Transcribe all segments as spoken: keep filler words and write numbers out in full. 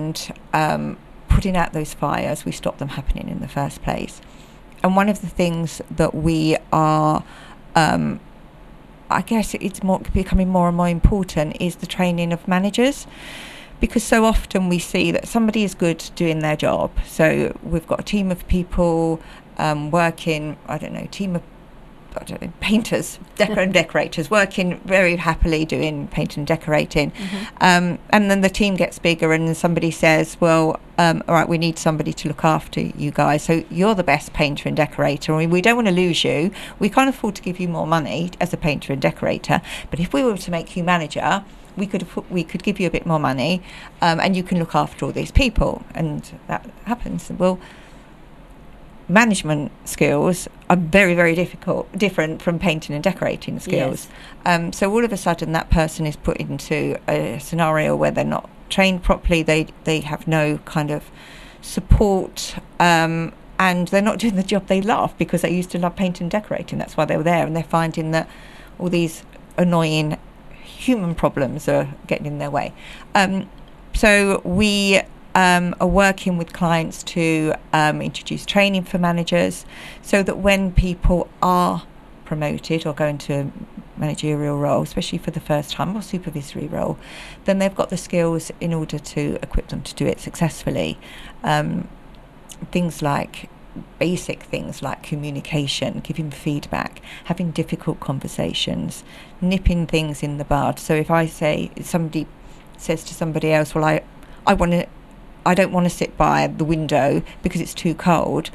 and um, putting out those fires, we stop them happening in the first place. And one of the things that we are, um, I guess it's more becoming more and more important, is the training of managers. Because so often we see that somebody is good doing their job. So we've got a team of people um, working, I don't know, team of I don't know, painters, decor and decorators, working very happily doing painting and decorating. Mm-hmm. Um, and then the team gets bigger and somebody says, well, um, all right, we need somebody to look after you guys. So you're the best painter and decorator. And we don't want to lose you. We can't afford to give you more money as a painter and decorator. But if we were to make you manager, we could we could give you a bit more money um, and you can look after all these people. And that happens. Well, management skills are very, very difficult, different from painting and decorating skills. Yes. Um, so all of a sudden that person is put into a scenario where they're not trained properly, they, they have no kind of support, um, and they're not doing the job they love because they used to love painting and decorating. That's why they were there, and they're finding that all these annoying human problems are getting in their way. Um, so we Um, are working with clients to um, introduce training for managers so that when people are promoted or go into a managerial role, especially for the first time, or supervisory role, then they've got the skills in order to equip them to do it successfully. Um, things like basic things like communication, giving feedback, having difficult conversations, nipping things in the bud. So if I say, somebody says to somebody else, well, I, I want to I don't want to sit by the window because it's too cold,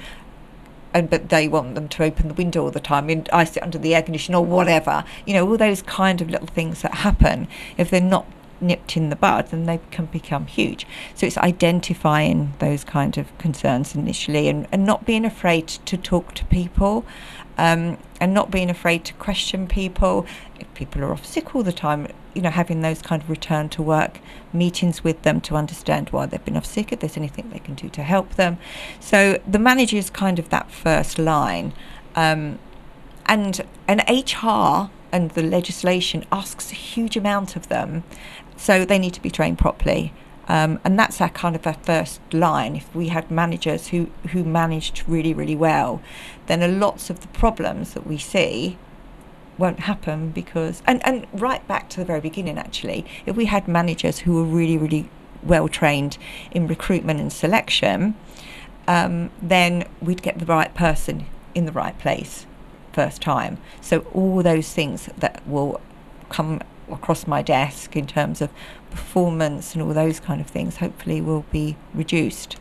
and but they want them to open the window all the time, and I sit under the air conditioner or whatever. You know, all those kind of little things that happen, if they're not nipped in the bud, then they can become huge. So it's identifying those kind of concerns initially, and, and not being afraid to talk to people, um, and not being afraid to question people. If people are off sick all the time, you know, having those kind of return to work meetings with them to understand why they've been off sick, if there's anything they can do to help them. So the manager is kind of that first line. Um, and and H R and the legislation asks a huge amount of them, so they need to be trained properly. Um, and that's our kind of our first line. If we had managers who, who managed really, really well, then a lots of the problems that we see won't happen because, and, and right back to the very beginning actually, if we had managers who were really, really well trained in recruitment and selection, um, then we'd get the right person in the right place first time. So all those things that will come across my desk in terms of performance and all those kind of things hopefully will be reduced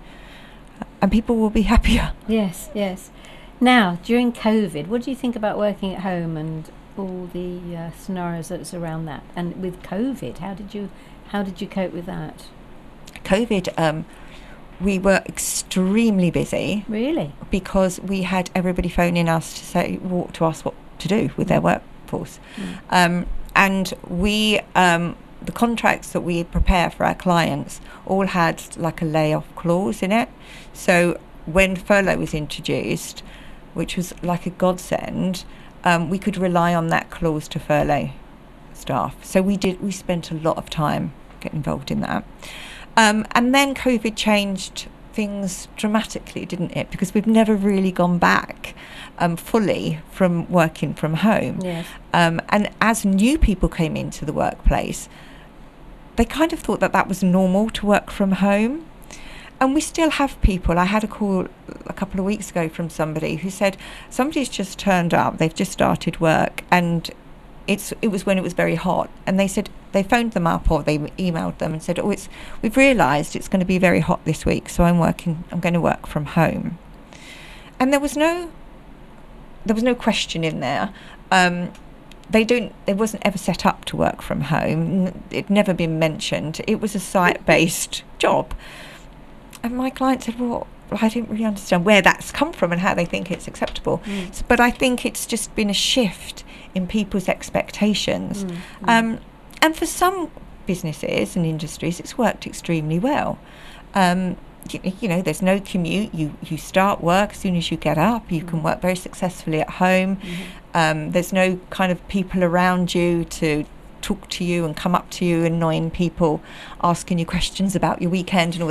and people will be happier. Yes, yes. Now, during COVID, what do you think about working at home and all the uh, scenarios that's around that? And with COVID, how did you how did you cope with that? COVID, um, we were extremely busy. Really? Because we had everybody phoning us to say, walk to us what to do with mm. their workforce. Mm. Um, and we, um, the contracts that we prepare for our clients all had like a layoff clause in it. So when furlough was introduced, which was like a godsend, um, we could rely on that clause to furlough staff. So we did. We spent a lot of time getting involved in that. Um, and then COVID changed things dramatically, didn't it? Because we've never really gone back um, fully from working from home. Yes. Um, and as new people came into the workplace, they kind of thought that that was normal to work from home. And we still have people. I had a call a couple of weeks ago from somebody who said somebody's just turned up, they've just started work, and it's it was when it was very hot, and they said they phoned them up or they emailed them and said, oh, it's we've realised it's going to be very hot this week, so I'm working I'm going to work from home. And there was no there was no question in there. Um, they don't they wasn't ever set up to work from home. It'd never been mentioned. It was a site-based job. And my client said, well, I didn't really understand where that's come from and how they think it's acceptable. Mm. So, but I think it's just been a shift in people's expectations. Mm. Um, and for some businesses and industries, it's worked extremely well. Um, you, you know, there's no commute. You, you start work as soon as you get up. You mm. can work very successfully at home. Mm-hmm. Um, there's no kind of people around you to talk to you and come up to you, annoying people asking you questions about your weekend and all